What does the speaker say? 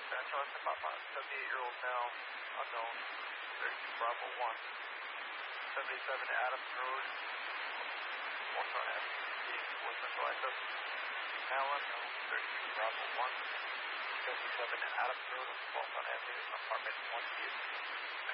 Central, it's about 78-year-old male, unknown, 32 Bravo 1. 77 Adams Road, Washington Avenue, West Central Access. Male unknown, 32 Bravo 1. 77 Adams Road, Washington Avenue, apartment 1.